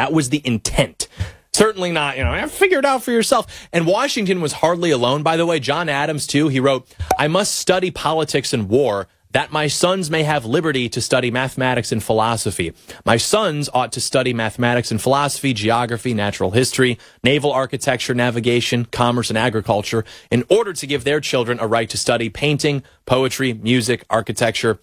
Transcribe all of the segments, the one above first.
That was the intent. Certainly not, figure it out for yourself. And Washington was hardly alone, by the way. John Adams, too, he wrote, I must study politics and war, that my sons may have liberty to study mathematics and philosophy. My sons ought to study mathematics and philosophy, geography, natural history, naval architecture, navigation, commerce, and agriculture in order to give their children a right to study painting, poetry, music, architecture,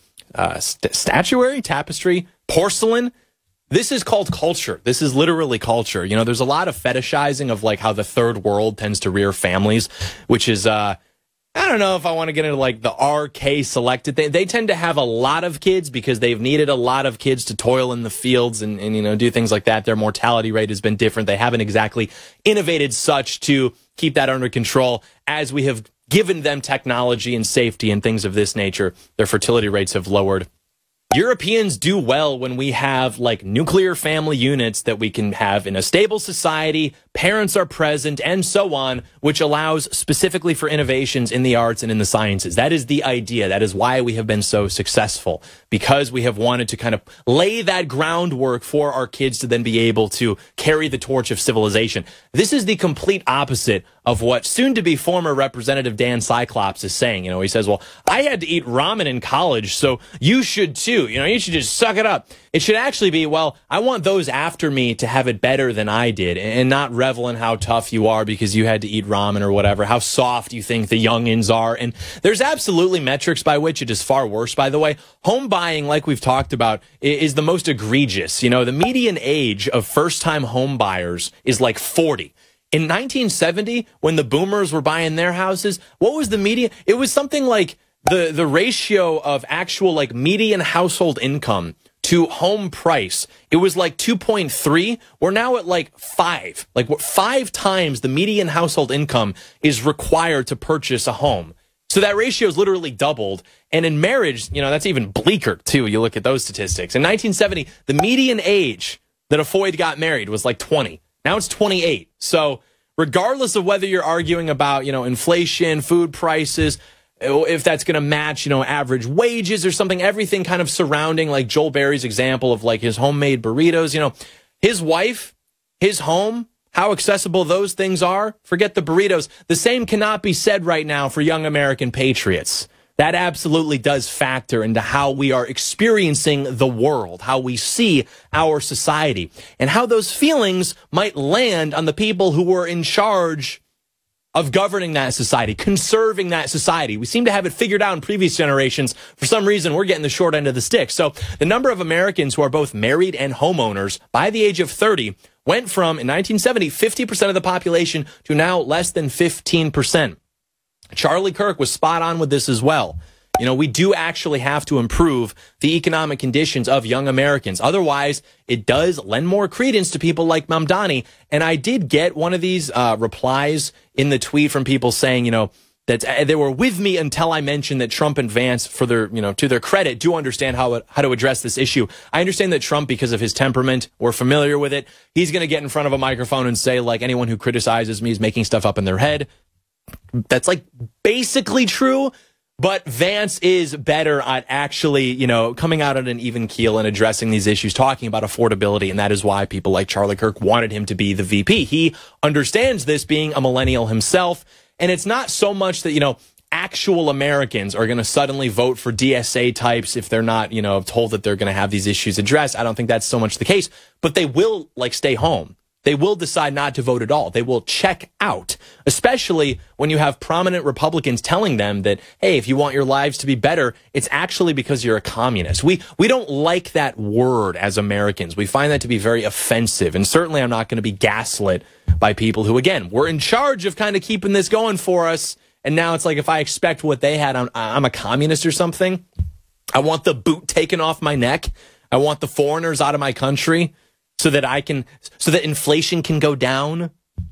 statuary, tapestry, porcelain. This is called culture. This is literally culture. There's a lot of fetishizing of like how the third world tends to rear families, which is, I don't know if I want to get into like the RK selected thing. They tend to have a lot of kids because they've needed a lot of kids to toil in the fields and do things like that. Their mortality rate has been different. They haven't exactly innovated such to keep that under control as we have given them technology and safety and things of this nature. Their fertility rates have lowered. Europeans do well when we have like nuclear family units that we can have in a stable society, parents are present, and so on, which allows specifically for innovations in the arts and in the sciences. That is the idea. That is why we have been so successful, because we have wanted to kind of lay that groundwork for our kids to then be able to carry the torch of civilization. This is the complete opposite of what soon-to-be former Representative Dan Cyclops is saying. He says, well, I had to eat ramen in college, so you should too. You should just suck it up. It should actually be, well, I want those after me to have it better than I did and not revel in how tough you are because you had to eat ramen or whatever, how soft you think the youngins are. And there's absolutely metrics by which it is far worse, by the way. Home buying, like we've talked about, is the most egregious. The median age of first-time home buyers is like 40. In 1970, when the boomers were buying their houses, what was the median? It was something like the ratio of actual like median household income to home price. It was like 2.3. We're now at like 5. Like 5 times the median household income is required to purchase a home. So that ratio is literally doubled. And in marriage, that's even bleaker too. You look at those statistics. In 1970, the median age that a Foyd got married was like 20. Now it's 28. So regardless of whether you're arguing about, inflation, food prices, if that's going to match, average wages or something, everything kind of surrounding like Joel Berry's example of like his homemade burritos, his wife, his home, how accessible those things are. Forget the burritos. The same cannot be said right now for young American patriots. That absolutely does factor into how we are experiencing the world, how we see our society, and how those feelings might land on the people who were in charge of governing that society, conserving that society. We seem to have it figured out in previous generations. For some reason, we're getting the short end of the stick. So the number of Americans who are both married and homeowners by the age of 30 went from, in 1970, 50% of the population to now less than 15%. Charlie Kirk was spot on with this as well. We do actually have to improve the economic conditions of young Americans. Otherwise, it does lend more credence to people like Mamdani. And I did get one of these replies in the tweet from people saying, that they were with me until I mentioned that Trump and Vance, for their, to their credit, do understand how to address this issue. I understand that Trump, because of his temperament, we're familiar with it. He's going to get in front of a microphone and say, like, anyone who criticizes me is making stuff up in their head. That's like basically true. But Vance is better at actually, coming out on an even keel and addressing these issues, talking about affordability. And that is why people like Charlie Kirk wanted him to be the VP. He understands this, being a millennial himself. And it's not so much that, actual Americans are going to suddenly vote for DSA types if they're not, told that they're going to have these issues addressed. I don't think that's so much the case. But they will, stay home. They will decide not to vote at all. They will check out, especially when you have prominent Republicans telling them that, hey, if you want your lives to be better, it's actually because you're a communist. We don't like that word as Americans. We find that to be very offensive. And certainly I'm not going to be gaslit by people who, again, were in charge of kind of keeping this going for us. And now it's like, if I expect what they had, I'm a communist or something. I want the boot taken off my neck. I want the foreigners out of my country. So that inflation can go down.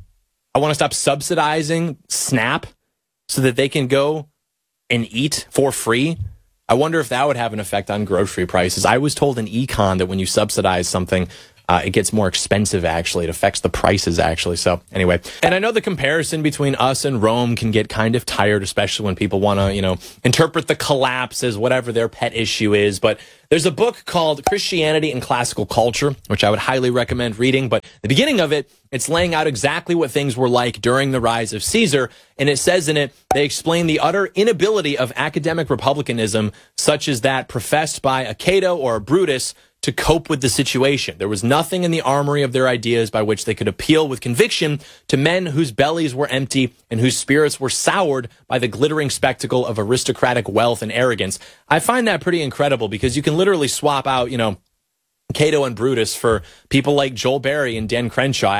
I want to stop subsidizing SNAP so that they can go and eat for free. I wonder if that would have an effect on grocery prices. I was told in econ that when you subsidize something, it gets more expensive, actually. It affects the prices, actually. So anyway, and I know the comparison between us and Rome can get kind of tired, especially when people want to, interpret the collapse as whatever their pet issue is. But there's a book called Christianity and Classical Culture, which I would highly recommend reading. But the beginning of it, it's laying out exactly what things were like during the rise of Caesar. And it says in it, they explain the utter inability of academic republicanism, such as that professed by a Cato or a Brutus, to cope with the situation. There was nothing in the armory of their ideas by which they could appeal with conviction to men whose bellies were empty and whose spirits were soured by the glittering spectacle of aristocratic wealth and arrogance. I find that pretty incredible because you can literally swap out, Cato and Brutus for people like Joel Berry and Dan Crenshaw.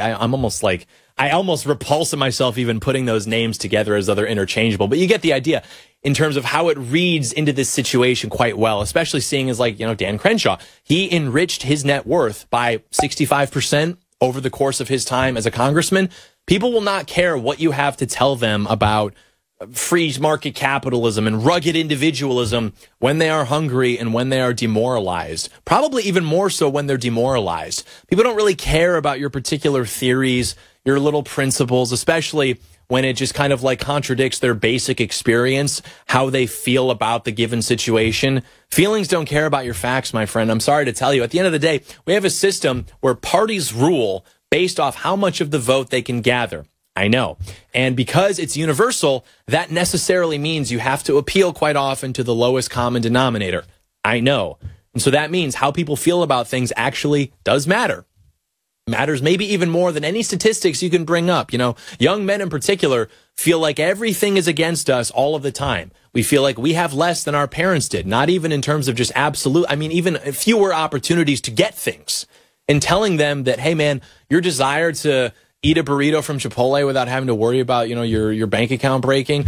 I almost repulse myself even putting those names together as though they're interchangeable, but you get the idea in terms of how it reads into this situation quite well, especially seeing as Dan Crenshaw. He enriched his net worth by 65% over the course of his time as a congressman. People will not care what you have to tell them about free market capitalism and rugged individualism when they are hungry and when they are demoralized. Probably even more so when they're demoralized. People don't really care about your particular theories, your little principles, especially when it just kind of contradicts their basic experience, how they feel about the given situation. Feelings don't care about your facts, my friend. I'm sorry to tell you. At the end of the day, we have a system where parties rule based off how much of the vote they can gather. I know. And because it's universal, that necessarily means you have to appeal quite often to the lowest common denominator. I know. And so that means how people feel about things actually does matter. Matters maybe even more than any statistics you can bring up. Young men in particular feel like everything is against us all of the time. We feel like we have less than our parents did, not even in terms of just absolute, even fewer opportunities to get things. And telling them that, hey man, your desire to eat a burrito from Chipotle without having to worry about, your bank account breaking,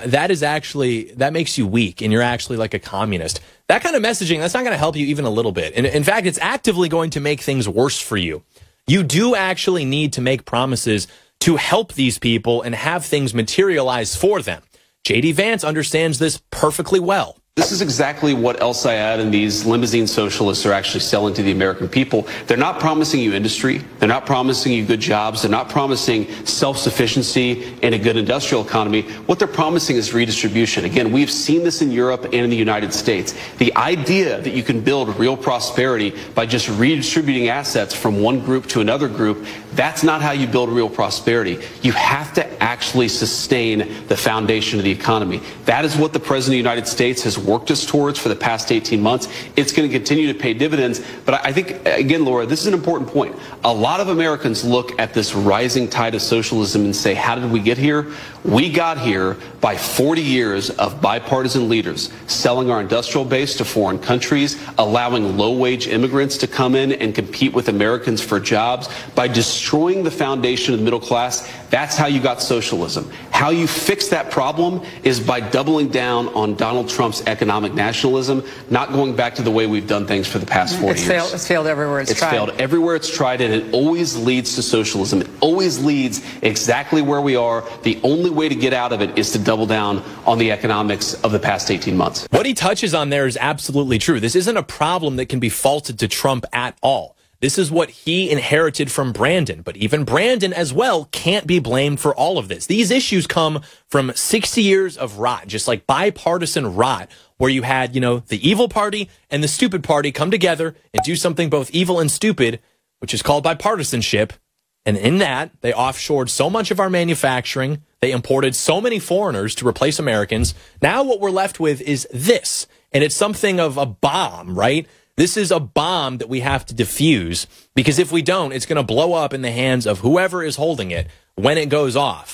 that makes you weak and you're actually like a communist. That kind of messaging, that's not going to help you even a little bit. And in fact, it's actively going to make things worse for you. You do actually need to make promises to help these people and have things materialize for them. J.D. Vance understands this perfectly well. This is exactly what El Sayed and these limousine socialists are actually selling to the American people. They're not promising you industry. They're not promising you good jobs. They're not promising self-sufficiency and a good industrial economy. What they're promising is redistribution. Again, we've seen this in Europe and in the United States. The idea that you can build real prosperity by just redistributing assets from one group to another group, that's not how you build real prosperity. You have to actually sustain the foundation of the economy. That is what the President of the United States has worked us towards for the past 18 months. It's going to continue to pay dividends. But I think, again, Laura, this is an important point. A lot of Americans look at this rising tide of socialism and say, how did we get here? We got here by 40 years of bipartisan leaders selling our industrial base to foreign countries, allowing low-wage immigrants to come in and compete with Americans for jobs, by destroying the foundation of the middle class. That's how you got socialism. How you fix that problem is by doubling down on Donald Trump's economic nationalism, not going back to the way we've done things for the past 40 years. It's failed everywhere it's tried. It's failed everywhere it's tried, and it always leads to socialism. It always leads exactly where we are. The only way to get out of it is to double down on the economics of the past 18 months. What he touches on there is absolutely true. This isn't a problem that can be faulted to Trump at all. This is what he inherited from Brandon, but even Brandon as well can't be blamed for all of this. These issues come from 60 years of rot, just like bipartisan rot, where you had, the evil party and the stupid party come together and do something both evil and stupid, which is called bipartisanship. And in that, they offshored so much of our manufacturing. They imported so many foreigners to replace Americans. Now what we're left with is this, and it's something of a bomb, right? This is a bomb that we have to defuse, because if we don't, it's going to blow up in the hands of whoever is holding it when it goes off.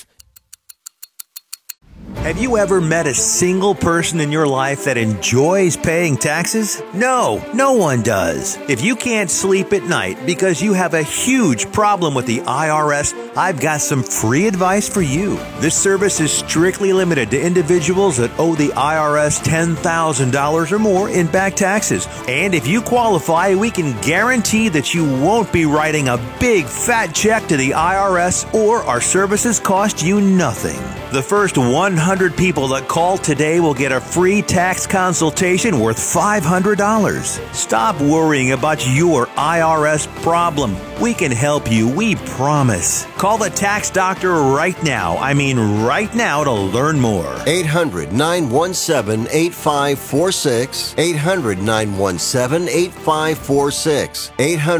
Have you ever met a single person in your life that enjoys paying taxes? No, no one does. If you can't sleep at night because you have a huge problem with the IRS, I've got some free advice for you. This service is strictly limited to individuals that owe the IRS $10,000 or more in back taxes. And if you qualify, we can guarantee that you won't be writing a big fat check to the IRS, or our services cost you nothing. The first 100 100 people that call today will get a free tax consultation worth $500. Stop worrying about your IRS problem. We can help you, we promise. Call the tax doctor right now. I mean right now to learn more. 800-917-8546. 800-917-8546.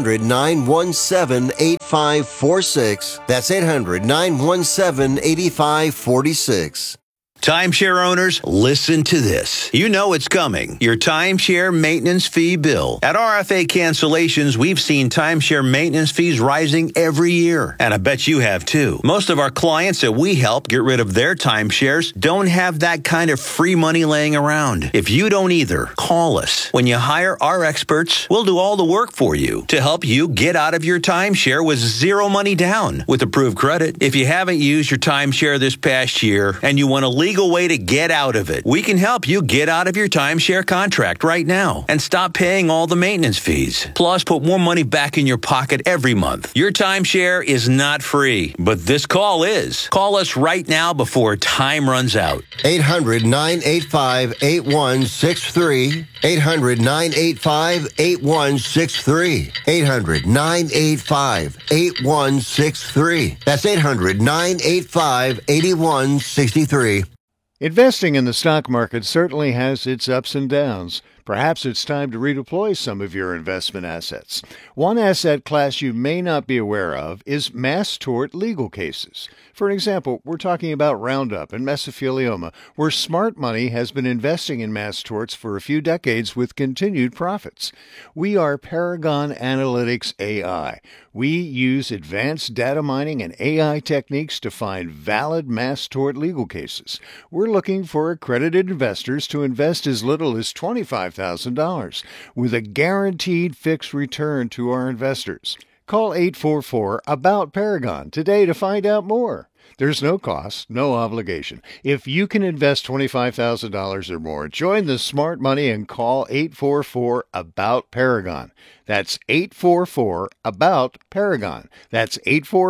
800-917-8546. That's 800-917-8546. Timeshare owners, listen to this. You know it's coming. Your timeshare maintenance fee bill. At RFA Cancellations, we've seen timeshare maintenance fees rising every year. And I bet you have too. Most of our clients that we help get rid of their timeshares don't have that kind of free money laying around. If you don't either, call us. When you hire our experts, we'll do all the work for you to help you get out of your timeshare with zero money down with approved credit. If you haven't used your timeshare this past year and you want to legal way to get out of it, we can help you get out of your timeshare contract right now and stop paying all the maintenance fees. Plus, put more money back in your pocket every month. Your timeshare is not free, but this call is. Call us right now before time runs out. 800-985-8163. 800-985-8163. 800-985-8163. That's 800-985-8163. Investing in the stock market certainly has its ups and downs. Perhaps it's time to redeploy some of your investment assets. One asset class you may not be aware of is mass tort legal cases. For example, we're talking about Roundup and mesothelioma, where smart money has been investing in mass torts for a few decades with continued profits. We are Paragon Analytics AI. We use advanced data mining and AI techniques to find valid mass tort legal cases. We're looking for accredited investors to invest as little as $25,000 with a guaranteed fixed return to our investors. Call 844-ABOUT-PARAGON today to find out more. There's no cost, no obligation. If you can invest $25,000 or more, join the smart money and call 844-ABOUT-PARAGON. That's 844-ABOUT-PARAGON. That's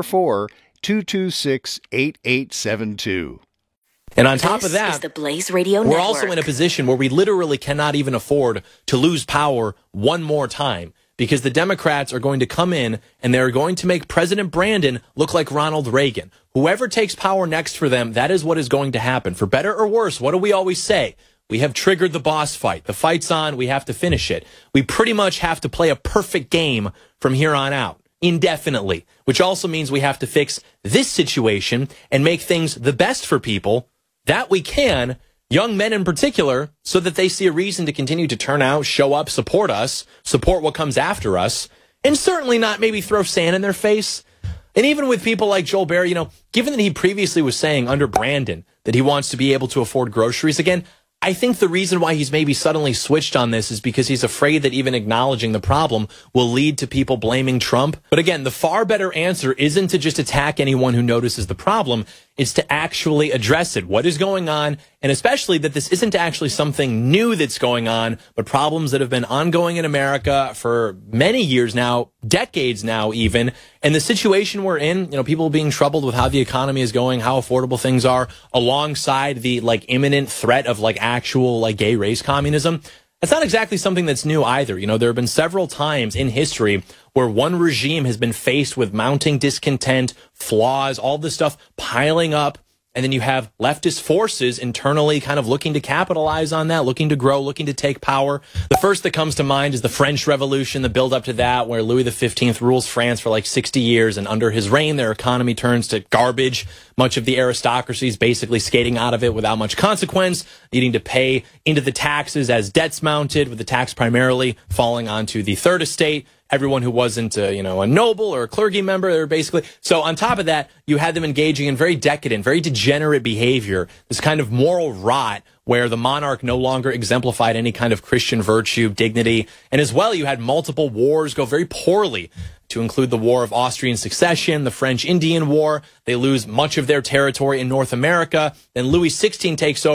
844-226-8872. And on top of that, is the Blaze Radio we're Network. also in a position where we literally cannot even afford to lose power one more time, because the Democrats are going to come in and they're going to make President Brandon look like Ronald Reagan. Whoever takes power next for them, that is what is going to happen. For better or worse, what do we always say? We have triggered the boss fight. The fight's on. We have to finish it. We pretty much have to play a perfect game from here on out, indefinitely, which also means we have to fix this situation and make things the best for people that we can, young men in particular, so that they see a reason to continue to turn out, show up, support us, support what comes after us, and certainly not maybe throw sand in their face. And even with people like Joel Barry, given that he previously was saying under Brandon that he wants to be able to afford groceries again, I think the reason why he's maybe suddenly switched on this is because he's afraid that even acknowledging the problem will lead to people blaming Trump. But again, the far better answer isn't to just attack anyone who notices the problem. It's to actually address it. What is going on? And especially that this isn't actually something new that's going on, but problems that have been ongoing in America for many years now, decades now even. And the situation we're in, people being troubled with how the economy is going, how affordable things are, alongside the imminent threat of actual gay race communism. That's not exactly something that's new either. There have been several times in history where one regime has been faced with mounting discontent, flaws, all this stuff piling up, and then you have leftist forces internally kind of looking to capitalize on that, looking to grow, looking to take power. The first that comes to mind is the French Revolution, the build up to that, where Louis XV rules France for 60 years, and under his reign, their economy turns to garbage. Much of the aristocracy is basically skating out of it without much consequence, needing to pay into the taxes as debts mounted, with the tax primarily falling onto the third estate. Everyone who wasn't, a noble or a clergy member, they were basically. So on top of that, you had them engaging in very decadent, very degenerate behavior, this kind of moral rot where the monarch no longer exemplified any kind of Christian virtue, dignity. And as well, you had multiple wars go very poorly, to include the War of Austrian Succession, the French-Indian War. They lose much of their territory in North America. Then Louis XVI takes over.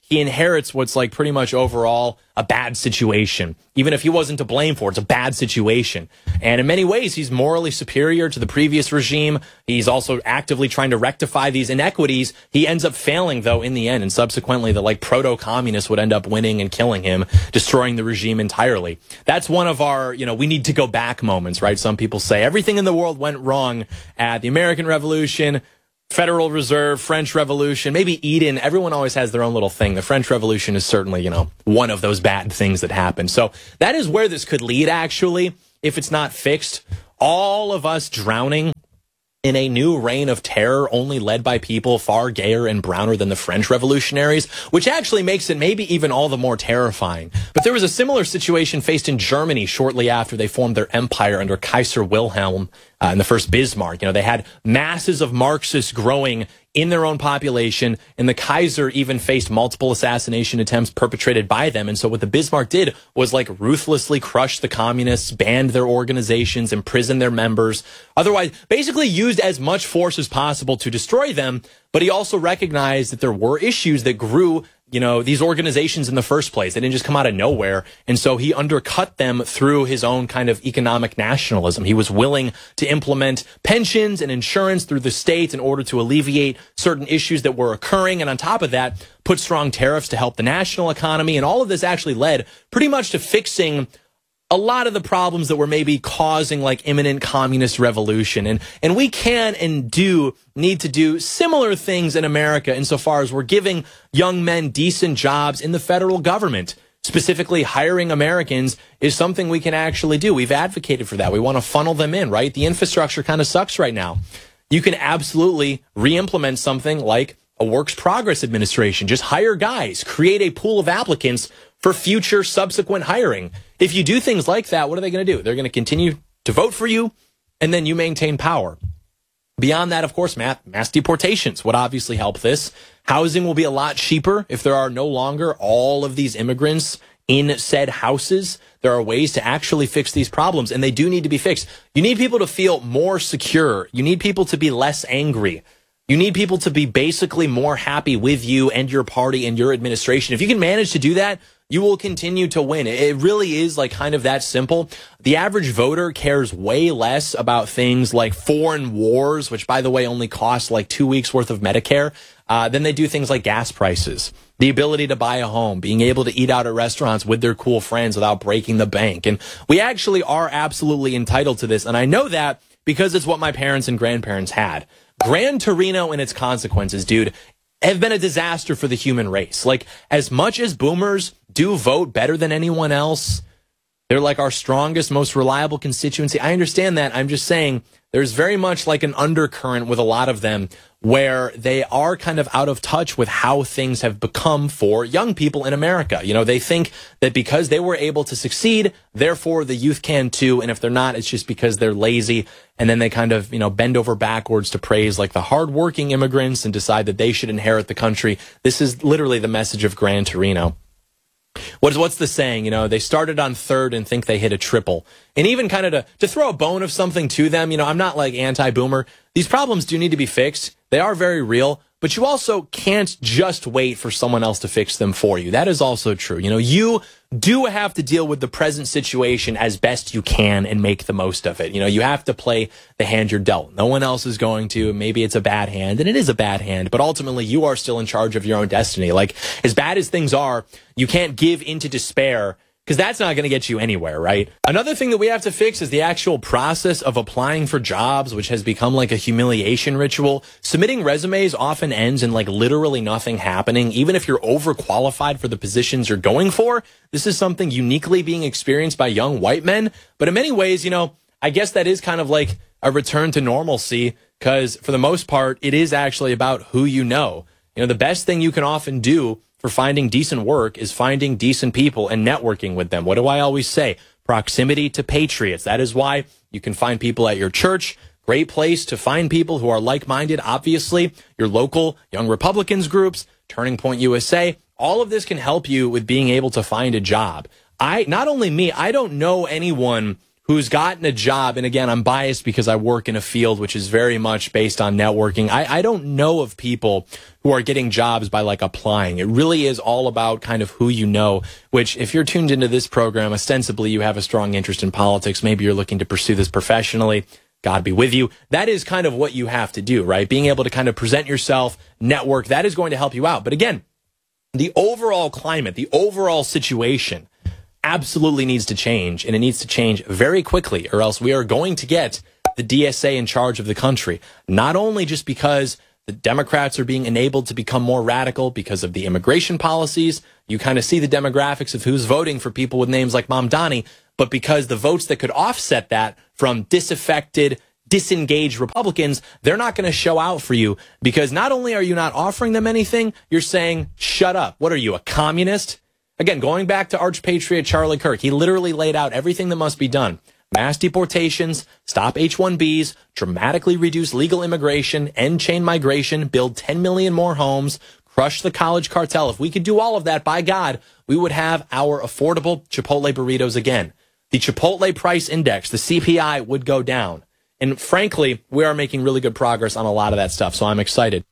he inherits what's like pretty much overall a bad situation. Even if he wasn't to blame for it, it's a bad situation. And in many ways, he's morally superior to the previous regime. He's also actively trying to rectify these inequities. He ends up failing, though, in the end. And subsequently, the like proto-communists would end up winning and killing him, destroying the regime entirely. That's one of our, we need to go back moments, right? Some people say everything in the world went wrong at the American Revolution, Federal Reserve, French Revolution, maybe Eden. Everyone always has their own little thing. The French Revolution is certainly, one of those bad things that happened. So that is where this could lead, actually, if it's not fixed. All of us drowning in a new reign of terror only led by people far gayer and browner than the French revolutionaries, which actually makes it maybe even all the more terrifying. But there was a similar situation faced in Germany shortly after they formed their empire under Kaiser Wilhelm and the first Bismarck. They had masses of Marxists growing in their own population, and the Kaiser even faced multiple assassination attempts perpetrated by them. And so what the Bismarck did was like ruthlessly crush the communists, banned their organizations, imprison their members, otherwise basically used as much force as possible to destroy them. But he also recognized that there were issues that grew these organizations in the first place. They didn't just come out of nowhere. And so he undercut them through his own kind of economic nationalism. He was willing to implement pensions and insurance through the state in order to alleviate certain issues that were occurring. And on top of that, put strong tariffs to help the national economy. And all of this actually led pretty much to fixing a lot of the problems that were maybe causing like imminent communist revolution. And we can and do need to do similar things in America insofar as we're giving young men decent jobs in the federal government. Specifically, hiring Americans is something we can actually do. We've advocated for that. We want to funnel them in, right? The infrastructure kind of sucks right now. You can absolutely re-implement something like a Works Progress Administration. Just hire guys, create a pool of applicants for future subsequent hiring. If you do things like that, what are they going to do? They're going to continue to vote for you, and then you maintain power. Beyond that, of course, mass deportations would obviously help this. Housing will be a lot cheaper if there are no longer all of these immigrants in said houses. There are ways to actually fix these problems, and they do need to be fixed. You need people to feel more secure. You need people to be less angry. You need people to be basically more happy with you and your party and your administration. If you can manage to do that, you will continue to win. It really is like kind of that simple. The average voter cares way less about things like foreign wars, which, by the way, only cost like 2 weeks worth of Medicare, than they do things like gas prices, the ability to buy a home, being able to eat out at restaurants with their cool friends without breaking the bank. And we actually are absolutely entitled to this. And I know that because it's what my parents and grandparents had. Gran Torino and its consequences, dude, have been a disaster for the human race. Like, as much as boomers do vote better than anyone else, they're like our strongest, most reliable constituency. I understand that. I'm just saying there's very much like an undercurrent with a lot of them where they are kind of out of touch with how things have become for young people in America. They think that because they were able to succeed, therefore the youth can too. And if they're not, it's just because they're lazy. And then they kind of, bend over backwards to praise like the hardworking immigrants and decide that they should inherit the country. This is literally the message of Gran Torino. What's the saying? They started on third and think they hit a triple. And even kind of to throw a bone of something to them, I'm not like anti-boomer. These problems do need to be fixed. They are very real, but you also can't just wait for someone else to fix them for you. That is also true. You do have to deal with the present situation as best you can and make the most of it. You have to play the hand you're dealt. No one else is going to. Maybe it's a bad hand, and it is a bad hand, but ultimately you are still in charge of your own destiny. Like, as bad as things are, you can't give into despair, because that's not going to get you anywhere, right? Another thing that we have to fix is the actual process of applying for jobs, which has become like a humiliation ritual. Submitting resumes often ends in like literally nothing happening. Even if you're overqualified for the positions you're going for, this is something uniquely being experienced by young white men. But in many ways, I guess that is kind of like a return to normalcy, because for the most part, it is actually about who you know. The best thing you can often do for finding decent work is finding decent people and networking with them. What do I always say? Proximity to patriots. That is why you can find people at your church. Great place to find people who are like-minded. Obviously, your local Young Republicans groups, Turning Point USA. All of this can help you with being able to find a job. Not only me, I don't know anyone who's gotten a job, and again, I'm biased because I work in a field which is very much based on networking. I don't know of people who are getting jobs by like applying. It really is all about kind of who you know, which if you're tuned into this program, ostensibly you have a strong interest in politics. Maybe you're looking to pursue this professionally. God be with you. That is kind of what you have to do, right? Being able to kind of present yourself, network, that is going to help you out. But again, the overall climate, the overall situation absolutely needs to change, and it needs to change very quickly, or else we are going to get the DSA in charge of the country. Not only just because the Democrats are being enabled to become more radical because of the immigration policies, you kind of see the demographics of who's voting for people with names like Mamdani, but because the votes that could offset that from disaffected, disengaged Republicans, they're not going to show out for you, because not only are you not offering them anything, you're saying, shut up. What are you, a communist? Again, going back to arch-patriot Charlie Kirk, he literally laid out everything that must be done. Mass deportations, stop H-1Bs, dramatically reduce legal immigration, end chain migration, build 10 million more homes, crush the college cartel. If we could do all of that, by God, we would have our affordable Chipotle burritos again. The Chipotle price index, the CPI, would go down. And frankly, we are making really good progress on a lot of that stuff, so I'm excited.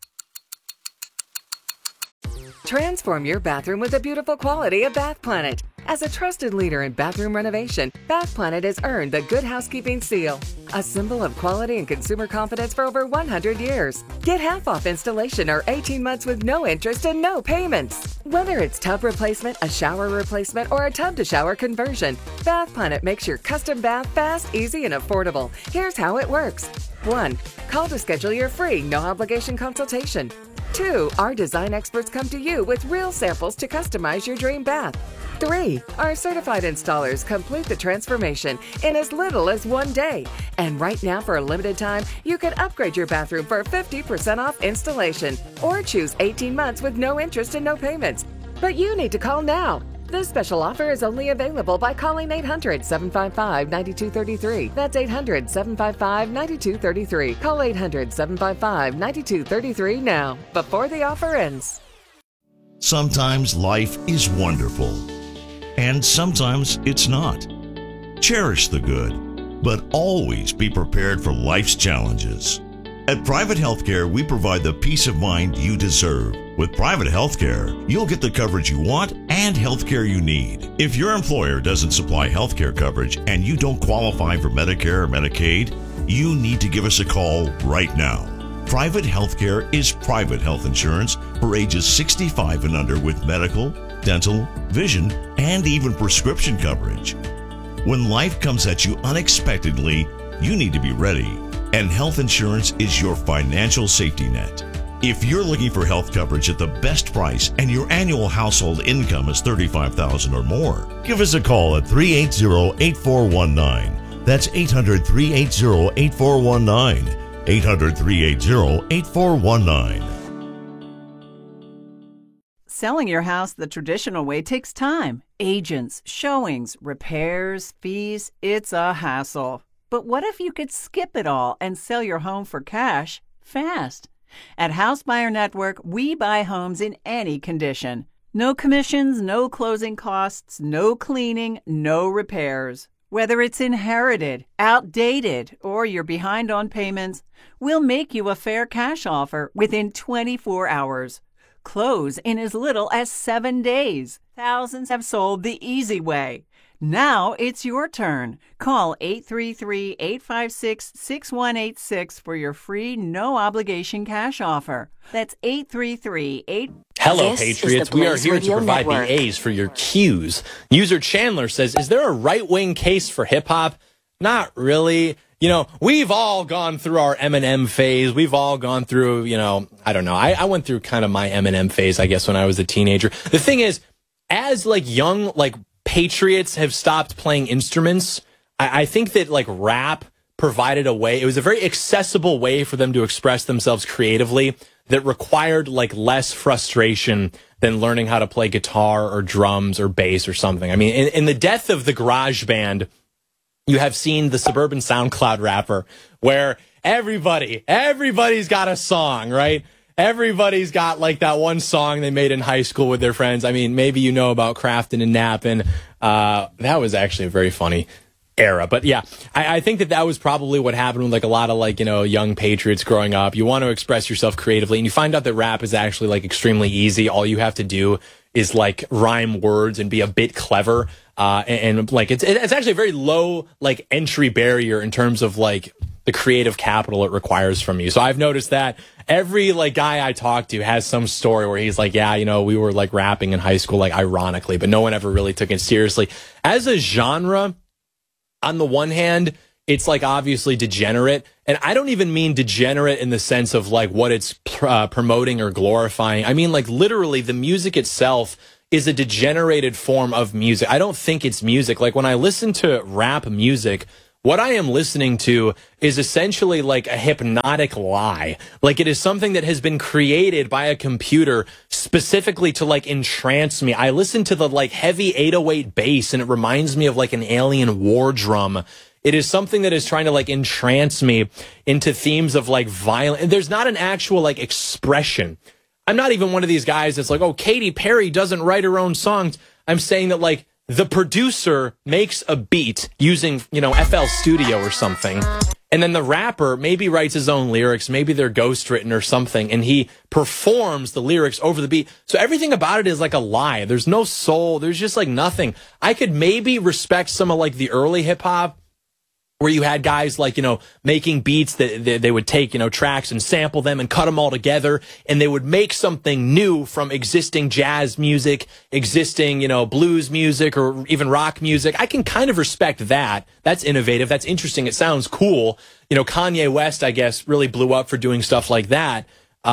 Transform your bathroom with the beautiful quality of Bath Planet. As a trusted leader in bathroom renovation, Bath Planet has earned the Good Housekeeping seal, a symbol of quality and consumer confidence for over 100 years. Get half off installation or 18 months with no interest and no payments. Whether it's tub replacement, a shower replacement, or a tub-to-shower conversion, Bath Planet makes your custom bath fast, easy, and affordable. Here's how it works. 1. Call to schedule your free, no-obligation consultation. 2. Our design experts come to you with real samples to customize your dream bath. 3. Our certified installers complete the transformation in as little as 1 day. And right now, for a limited time, you can upgrade your bathroom for 50% off installation or choose 18 months with no interest and no payments. But you need to call now. This special offer is only available by calling 800-755-9233. That's 800-755-9233. Call 800-755-9233 now, before the offer ends. Sometimes life is wonderful, and sometimes it's not. Cherish the good, but always be prepared for life's challenges. At Private Healthcare, we provide the peace of mind you deserve. With Private Healthcare, you'll get the coverage you want and healthcare you need. If your employer doesn't supply healthcare coverage and you don't qualify for Medicare or Medicaid, you need to give us a call right now. Private Healthcare is private health insurance for ages 65 and under with medical, dental, vision, and even prescription coverage. When life comes at you unexpectedly, you need to be ready. And health insurance is your financial safety net. If you're looking for health coverage at the best price and your annual household income is $35,000 or more, give us a call at 380-8419. That's 800-380-8419. 800-380-8419. Selling your house the traditional way takes time. Agents, showings, repairs, fees. It's a hassle. But what if you could skip it all and sell your home for cash fast? At House Buyer Network, we buy homes in any condition. No commissions, no closing costs, no cleaning, no repairs. Whether it's inherited, outdated, or you're behind on payments, we'll make you a fair cash offer within 24 hours. Close in as little as 7 days. Thousands have sold the easy way. Now it's your turn. Call 833-856-6186 for your free, no-obligation cash offer. That's 833-8... Hello, Patriots. We are here to provide the A's for your Q's. User Chandler says, is there a right-wing case for hip-hop? Not really. You know, we've all gone through our Eminem phase. We've all gone through, I don't know. I went through kind of my Eminem phase, I guess, when I was a teenager. The thing is, as, young, patriots have stopped playing instruments, I think that rap provided a way. It was a very accessible way for them to express themselves creatively that required less frustration than learning how to play guitar or drums or bass or something. I mean, in the death of the garage band, you have seen the suburban SoundCloud rapper where everybody's got a song, right? Everybody's got that one song they made in high school with their friends. I mean, maybe you know about Crafton and Nappin'. That was actually very funny. era. But yeah, I think that was probably what happened with like a lot of like, young patriots growing up. You want to express yourself creatively and you find out that rap is actually like extremely easy. All you have to do is like rhyme words and be a bit clever. And like it's actually a very low like entry barrier in terms of like the creative capital it requires from you. So I've noticed that every like guy I talk to has some story where he's like, yeah, we were like rapping in high school, like ironically, but no one ever really took it seriously. As a genre, on the one hand, it's like obviously degenerate. And I don't even mean degenerate in the sense of like what it's promoting or glorifying. I mean like literally the music itself is a degenerated form of music. I don't think it's music. Like when I listen to rap music, what I am listening to is essentially like a hypnotic lie. Like it is something that has been created by a computer specifically to like entrance me. I listen to the like heavy 808 bass and it reminds me of like an alien war drum. It is something that is trying to like entrance me into themes of like violence. There's not an actual like expression. I'm not even one of these guys that's like, oh, Katy Perry doesn't write her own songs. I'm saying that like the producer makes a beat using, FL Studio or something. And then the rapper maybe writes his own lyrics. Maybe they're ghostwritten or something. And he performs the lyrics over the beat. So everything about it is like a lie. There's no soul. There's just like nothing. I could maybe respect some of like the early hip hop, where you had guys like, making beats that they would take, tracks and sample them and cut them all together. And they would make something new from existing jazz music, existing, blues music or even rock music. I can kind of respect that. That's innovative. That's interesting. It sounds cool. Kanye West, I guess, really blew up for doing stuff like that.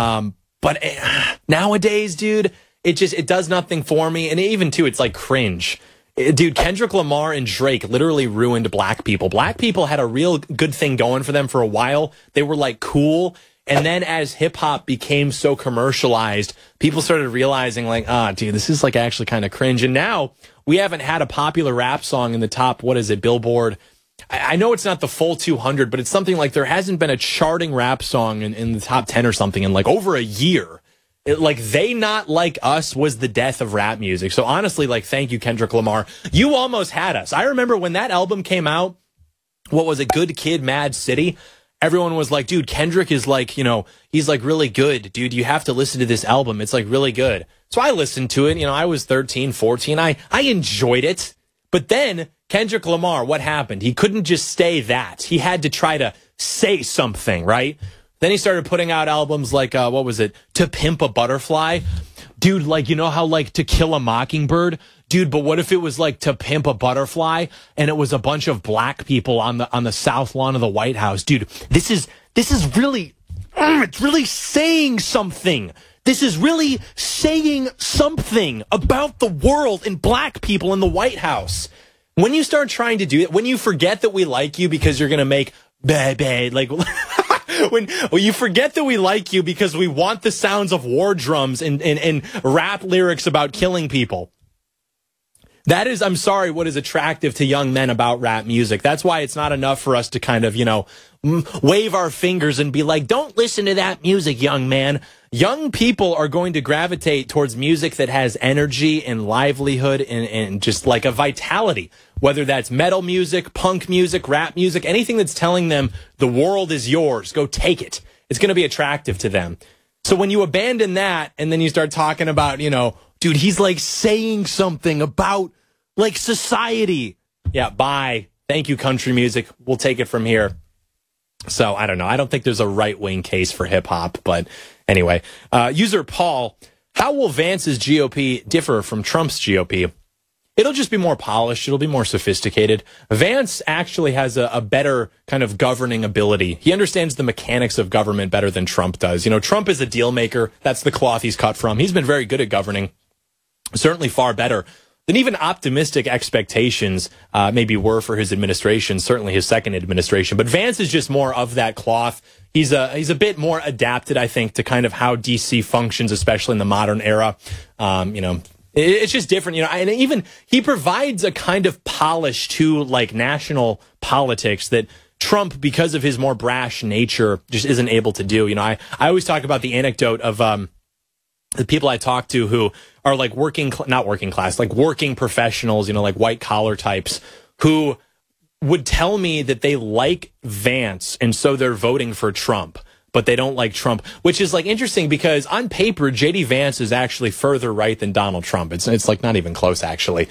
But nowadays, dude, it does nothing for me. And even too, it's like cringe. Dude, Kendrick Lamar and Drake literally ruined black people. Black people had a real good thing going for them for a while. They were like cool. And then as hip hop became so commercialized, people started realizing like, dude, this is like actually kind of cringe. And now we haven't had a popular rap song in the top, Billboard. I know it's not the full 200, but it's something like there hasn't been a charting rap song in the top 10 or something in like over a year. Like They Not Like Us was the death of rap music. So honestly, like, thank you, Kendrick Lamar. You almost had us. I remember when that album came out, what was it, Good Kid, Mad City? Everyone was like, dude, Kendrick is like, he's like really good. Dude, you have to listen to this album. It's like really good. So I listened to it. I was 13, 14. I enjoyed it. But then Kendrick Lamar, what happened? He couldn't just stay that. He had to try to say something, right? Then he started putting out albums like, what was it? To Pimp a Butterfly. Dude, like, how like To Kill a Mockingbird? Dude, but what if it was like To Pimp a Butterfly and it was a bunch of black people on the south lawn of the White House? Dude, this is really, it's really saying something. This is really saying something about the world and black people in the White House. When you start trying to do it, when you forget that we like you because you're going to make bae, like... When you forget that we like you because we want the sounds of war drums and rap lyrics about killing people. That is, I'm sorry, what is attractive to young men about rap music. That's why it's not enough for us to kind of, wave our fingers and be like, don't listen to that music, young man. Young people are going to gravitate towards music that has energy and livelihood and just like a vitality. Whether that's metal music, punk music, rap music, anything that's telling them the world is yours, go take it. It's going to be attractive to them. So when you abandon that and then you start talking about, dude, he's like saying something about like society. Yeah, bye. Thank you, country music. We'll take it from here. So I don't know. I don't think there's a right-wing case for hip hop, but anyway, user Paul, how will Vance's GOP differ from Trump's GOP? It'll just be more polished. It'll be more sophisticated. Vance actually has a better kind of governing ability. He understands the mechanics of government better than Trump does. Trump is a deal maker. That's the cloth he's cut from. He's been very good at governing, certainly far better than even optimistic expectations maybe were for his administration, certainly his second administration. But Vance is just more of that cloth. He's a bit more adapted, I think, to kind of how DC functions, especially in the modern era. It's just different, and even he provides a kind of polish to like national politics that Trump, because of his more brash nature, just isn't able to do. I always talk about the anecdote of the people I talk to who are like not working class, like working professionals, like white collar types who would tell me that they like Vance and so they're voting for Trump, but they don't like Trump, which is like interesting because on paper, JD Vance is actually further right than Donald Trump. It's like not even close, actually.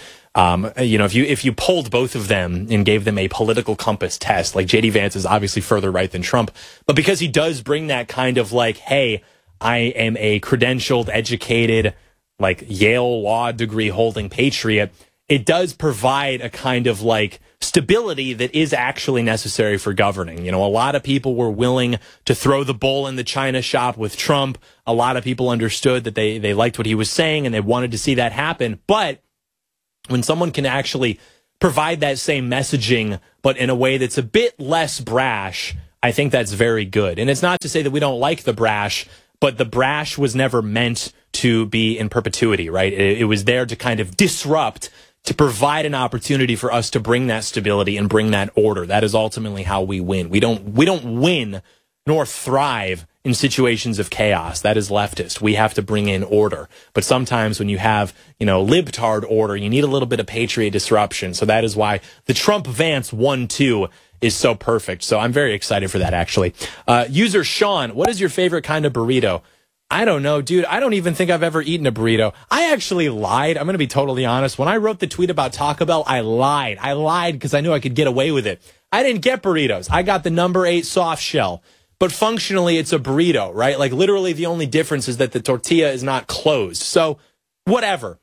If you polled both of them and gave them a political compass test, like JD Vance is obviously further right than Trump, but because he does bring that kind of like, hey, I am a credentialed, educated, like Yale law degree holding patriot, it does provide a kind of like stability that is actually necessary for governing. You know, a lot of people were willing to throw the bull in the China shop with Trump. A lot of people understood that they liked what he was saying and they wanted to see that happen. But when someone can actually provide that same messaging, but in a way that's a bit less brash, I think that's very good. And it's not to say that we don't like the brash, but the brash was never meant to be in perpetuity, right? It was there to kind of disrupt, to provide an opportunity for us to bring that stability and bring that order. That is ultimately how we win. We don't win nor thrive in situations of chaos. That is leftist. We have to bring in order. But sometimes when you have, libtard order, you need a little bit of patriot disruption. So that is why the Trump-Vance 1-2 is so perfect. So I'm very excited for that, actually. User Sean, what is your favorite kind of burrito? I don't know, dude. I don't even think I've ever eaten a burrito. I actually lied. I'm going to be totally honest. When I wrote the tweet about Taco Bell, I lied. I lied because I knew I could get away with it. I didn't get burritos. I got the number 8 soft shell. But functionally, it's a burrito, right? Like literally the only difference is that the tortilla is not closed. So whatever.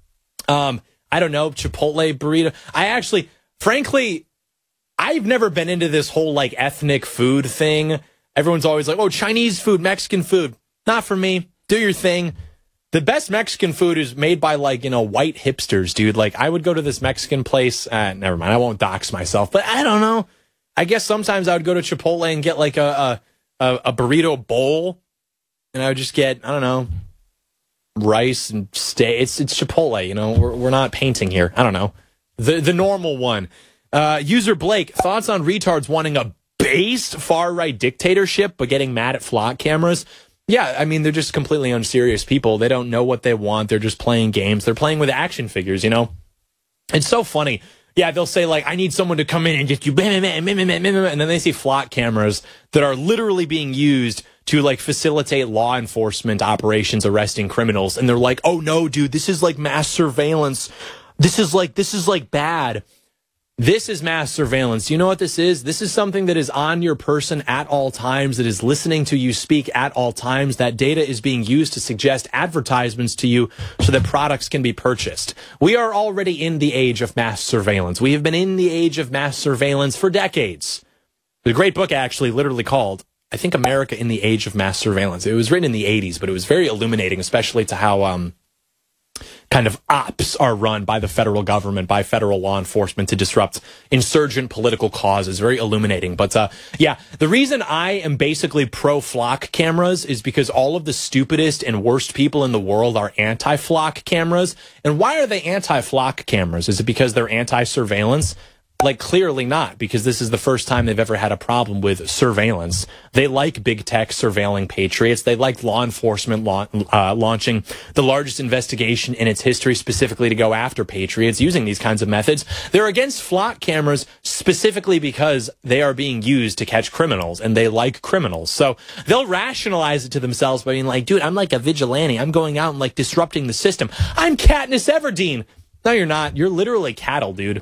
I don't know, Chipotle burrito. Frankly, I've never been into this whole like ethnic food thing. Everyone's always like, oh, Chinese food, Mexican food. Not for me. Do your thing. The best Mexican food is made by like, white hipsters, dude. Like I would go to this Mexican place. Never mind. I won't dox myself, but I don't know. I guess sometimes I would go to Chipotle and get like a burrito bowl, and I would just get, I don't know, rice and steak. It's Chipotle, we're not painting here. I don't know. The normal one. User Blake, thoughts on retards wanting a based far-right dictatorship but getting mad at flock cameras? Yeah, I mean, they're just completely unserious people. They don't know what they want. They're just playing games. They're playing with action figures, It's so funny. Yeah, they'll say, like, I need someone to come in and just do bam, bam, bam, bam, bam, bam, and then they see flock cameras that are literally being used to, like, facilitate law enforcement operations arresting criminals. And they're like, oh, no, dude, this is, like, mass surveillance. This is bad. This is mass surveillance. You know what this is? This is something that is on your person at all times, that is listening to you speak at all times. That data is being used to suggest advertisements to you so that products can be purchased. We are already in the age of mass surveillance. We have been in the age of mass surveillance for decades. The great book actually literally called, I think, America in the Age of Mass Surveillance. It was written in the 80s, but it was very illuminating, especially to how kind of ops are run by the federal government, by federal law enforcement to disrupt insurgent political causes. Very illuminating. But the reason I am basically pro-flock cameras is because all of the stupidest and worst people in the world are anti-flock cameras. And why are they anti-flock cameras? Is it because they're anti-surveillance? Like, clearly not, because this is the first time they've ever had a problem with surveillance. They like big tech surveilling patriots. They like law enforcement launching the largest investigation in its history specifically to go after patriots using these kinds of methods. They're against flock cameras specifically because they are being used to catch criminals, and they like criminals. So they'll rationalize it to themselves by being like, dude, I'm like a vigilante. I'm going out and like disrupting the system. I'm Katniss Everdeen. No, you're not. You're literally cattle, dude.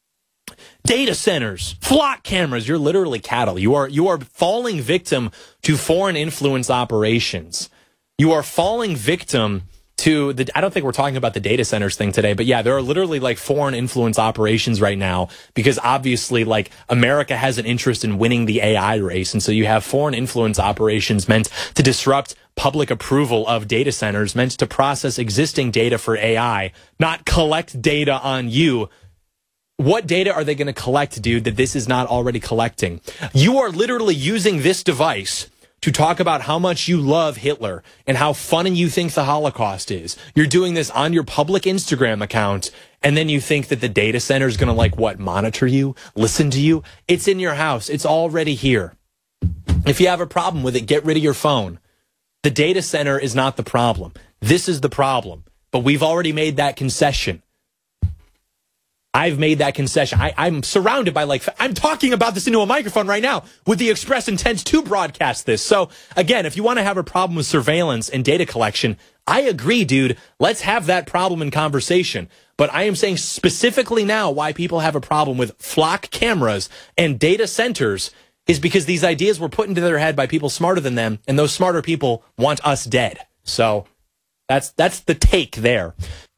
Data centers, flock cameras, you're literally cattle. You are falling victim to foreign influence operations. You are falling victim to I don't think we're talking about the data centers thing today, but yeah, there are literally like foreign influence operations right now because obviously like America has an interest in winning the AI race. And so you have foreign influence operations meant to disrupt public approval of data centers, meant to process existing data for AI, not collect data on you. What data are they going to collect, dude, that this is not already collecting? You are literally using this device to talk about how much you love Hitler and how funny you think the Holocaust is. You're doing this on your public Instagram account, and then you think that the data center is going to, monitor you, listen to you? It's in your house. It's already here. If you have a problem with it, get rid of your phone. The data center is not the problem. This is the problem. But we've already made that concession. I've made that concession. I'm surrounded by I'm talking about this into a microphone right now with the express intent to broadcast this. So again, if you want to have a problem with surveillance and data collection, I agree, dude. Let's have that problem in conversation. But I am saying specifically now why people have a problem with flock cameras and data centers is because these ideas were put into their head by people smarter than them, and those smarter people want us dead. So that's the take there.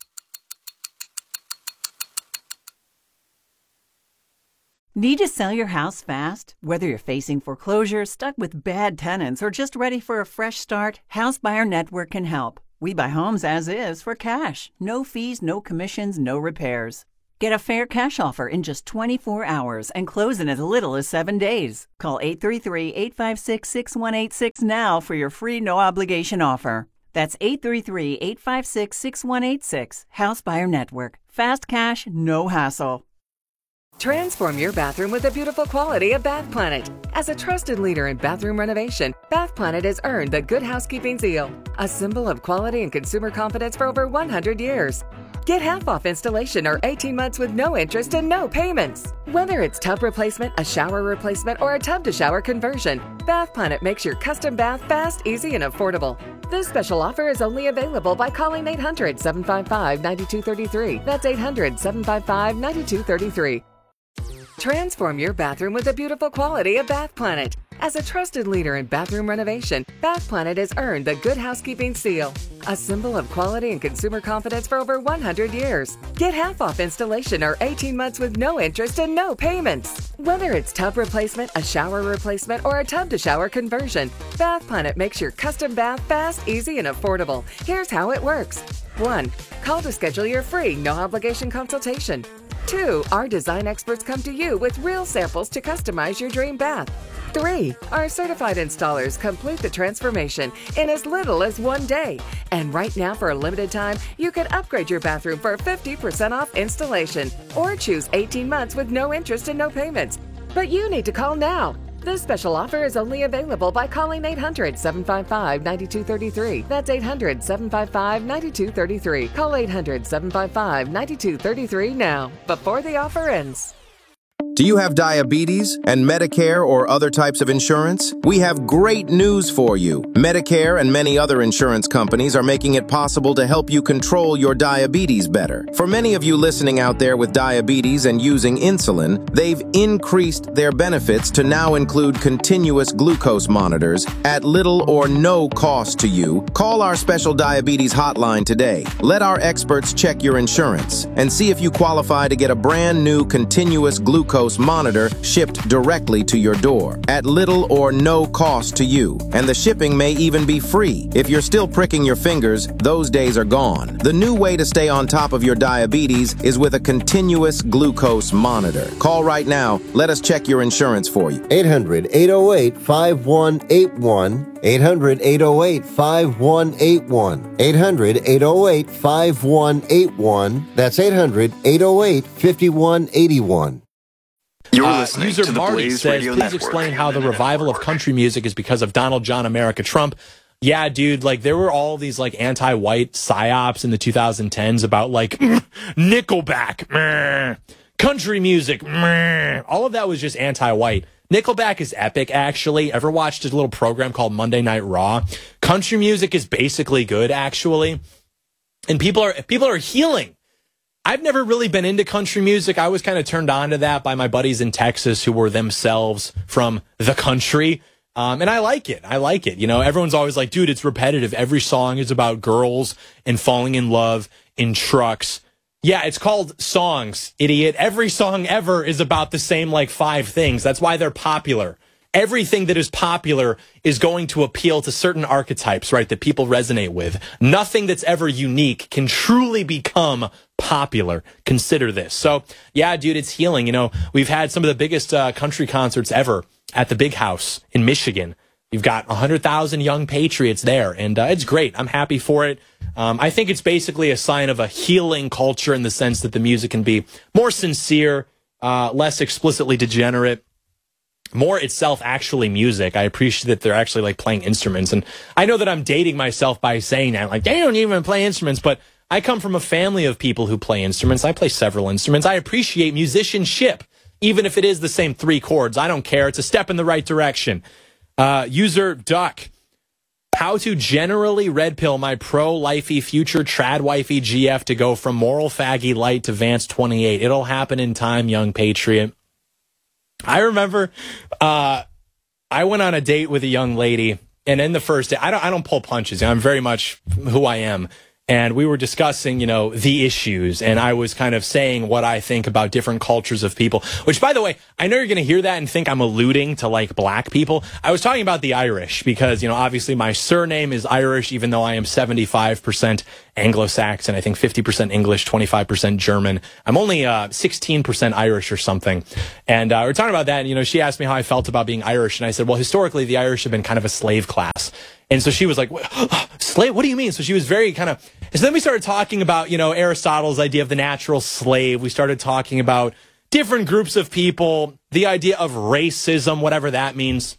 Need to sell your house fast? Whether you're facing foreclosure, stuck with bad tenants, or just ready for a fresh start, House Buyer Network can help. We buy homes as is for cash. No fees, no commissions, no repairs. Get a fair cash offer in just 24 hours and close in as little as 7 days. Call 833-856-6186 now for your free no-obligation offer. That's 833-856-6186. House Buyer Network. Fast cash, no hassle. Transform your bathroom with the beautiful quality of Bath Planet. As a trusted leader in bathroom renovation, Bath Planet has earned the Good Housekeeping seal, a symbol of quality and consumer confidence for over 100 years. Get half off installation or 18 months with no interest and no payments. Whether it's tub replacement, a shower replacement, or a tub-to-shower conversion, Bath Planet makes your custom bath fast, easy, and affordable. This special offer is only available by calling 800-755-9233. That's 800-755-9233. Transform your bathroom with the beautiful quality of Bath Planet. As a trusted leader in bathroom renovation, Bath Planet has earned the Good Housekeeping seal, a symbol of quality and consumer confidence for over 100 years. Get half off installation or 18 months with no interest and no payments. Whether it's tub replacement, a shower replacement, or a tub-to-shower conversion, Bath Planet makes your custom bath fast, easy, and affordable. Here's how it works. 1. Call to schedule your free, no-obligation consultation. 2. Our design experts come to you with real samples to customize your dream bath. 3. Our certified installers complete the transformation in as little as 1 day. And right now, for a limited time, you can upgrade your bathroom for 50% off installation or choose 18 months with no interest and no payments. But you need to call now. This special offer is only available by calling 800-755-9233. That's 800-755-9233. Call 800-755-9233 now, before the offer ends. Do you have diabetes and Medicare or other types of insurance? We have great news for you. Medicare and many other insurance companies are making it possible to help you control your diabetes better. For many of you listening out there with diabetes and using insulin, they've increased their benefits to now include continuous glucose monitors at little or no cost to you. Call our special diabetes hotline today. Let our experts check your insurance and see if you qualify to get a brand new continuous glucose monitor shipped directly to your door at little or no cost to you. And the shipping may even be free. If you're still pricking your fingers, those days are gone. The new way to stay on top of your diabetes is with a continuous glucose monitor. Call right now. Let us check your insurance for you. 800-808-5181. 800-808-5181. 800-808-5181. That's 800-808-5181. You're listening user to the Marty Blaze says, Radio please Network. explain how the revival of country music is because of Donald John America Trump. Yeah, dude, there were all these anti-white psyops in the 2010s about Nickelback, meh, country music, meh. All of that was just anti-white. Nickelback is epic, actually. Ever watched a little program called Monday Night Raw? Country music is basically good, actually. And people are healing. I've never really been into country music. I was kind of turned on to that by my buddies in Texas who were themselves from the country. And I like it. You know, everyone's always like, dude, it's repetitive. Every song is about girls and falling in love in trucks. Yeah, it's called songs, idiot. Every song ever is about the same 5 things. That's why they're popular. Everything that is popular is going to appeal to certain archetypes, right, that people resonate with. Nothing that's ever unique can truly become popular. Consider this. So, yeah, dude, it's healing. You know, we've had some of the biggest country concerts ever at the Big House in Michigan. You've got 100,000 young patriots there, and it's great. I'm happy for it. I think it's basically a sign of a healing culture in the sense that the music can be more sincere, less explicitly degenerate, more itself actually music. I appreciate that they're actually playing instruments. And I know that I'm dating myself by saying that, they don't even play instruments, but I come from a family of people who play instruments. I play several instruments. I appreciate musicianship, even if it is the same 3 chords. I don't care. It's a step in the right direction. User Duck. How to generally red pill my pro-lifey future trad wifey GF to go from moral faggy light to Vance 28. It'll happen in time, young patriot. I remember I went on a date with a young lady, and in the first day, I don't pull punches. I'm very much who I am. And we were discussing, the issues, and I was kind of saying what I think about different cultures of people, which, by the way, I know you're going to hear that and think I'm alluding to, like, black people. I was talking about the Irish because, obviously my surname is Irish, even though I am 75% Anglo-Saxon, I think 50% English, 25% German. I'm only 16% Irish or something. And we're talking about that, and, she asked me how I felt about being Irish, and I said, well, historically, the Irish have been kind of a slave class. And so she was like, slave? What do you mean? So she was very kind of... And so then we started talking about, Aristotle's idea of the natural slave. We started talking about different groups of people, the idea of racism, whatever that means.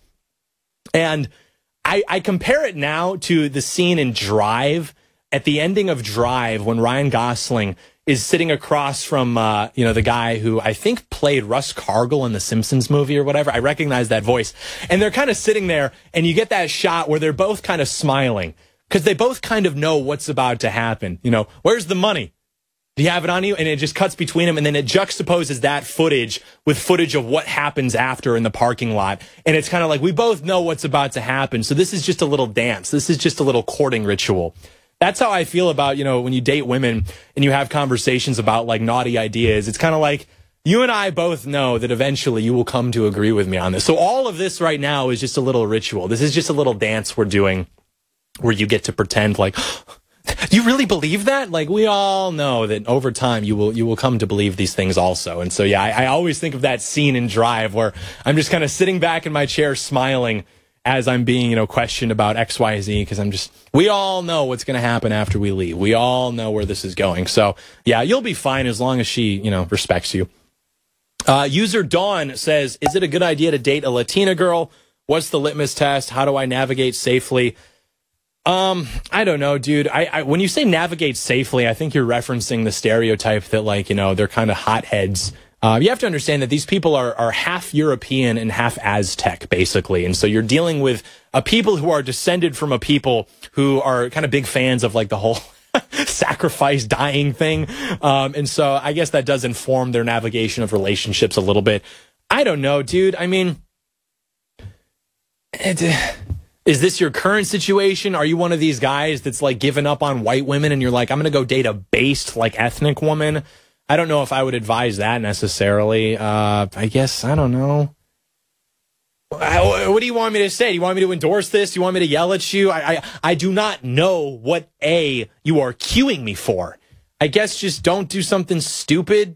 And I compare it now to the scene in Drive, at the ending of Drive, when Ryan Gosling is sitting across from, the guy who I think played Russ Cargill in the Simpsons movie or whatever. I recognize that voice. And they're kind of sitting there, and you get that shot where they're both kind of smiling because they both kind of know what's about to happen. Where's the money? Do you have it on you? And it just cuts between them, and then it juxtaposes that footage with footage of what happens after in the parking lot. And it's kind of like we both know what's about to happen. So this is just a little dance. This is just a little courting ritual. That's how I feel about, when you date women and you have conversations about, like, naughty ideas. It's kind of like you and I both know that eventually you will come to agree with me on this. So all of this right now is just a little ritual. This is just a little dance we're doing where you get to pretend like, you really believe that? Like, we all know that over time you will come to believe these things also. And so, yeah, I always think of that scene in Drive where I'm just kind of sitting back in my chair smiling as I'm being, questioned about XYZ, because we all know what's going to happen after we leave. We all know where this is going. So, yeah, you'll be fine as long as she, respects you. User Dawn says, is it a good idea to date a Latina girl? What's the litmus test? How do I navigate safely? I don't know, dude. I when you say navigate safely, I think you're referencing the stereotype that, like, they're kind of hotheads. You have to understand that these people are half European and half Aztec, basically. And so you're dealing with a people who are descended from a people who are kind of big fans of, like, the whole sacrifice dying thing. And so I guess that does inform their navigation of relationships a little bit. I don't know, dude. I mean, is this your current situation? Are you one of these guys that's, like, given up on white women and you're like, I'm going to go date a based, like, ethnic woman? I don't know if I would advise that necessarily. I guess, I don't know. What do you want me to say? Do you want me to endorse this? Do you want me to yell at you? I do not know what you are cueing me for. I guess just don't do something stupid.